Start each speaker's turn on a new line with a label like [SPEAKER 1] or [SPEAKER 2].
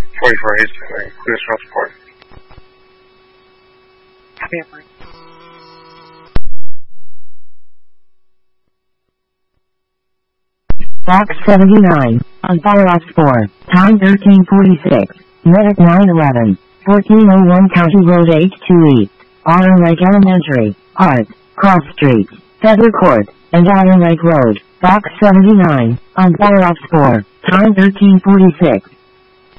[SPEAKER 1] 44 Hastings, clear transport.
[SPEAKER 2] Box 79, on follow-up 4, time 13:46, medic 911, 1401 County Road H2 East, Otter Lake Elementary, Art, Cross Street, Feather Court, and Otter Lake Road, Box 79, on follow-up 4, time 13:46.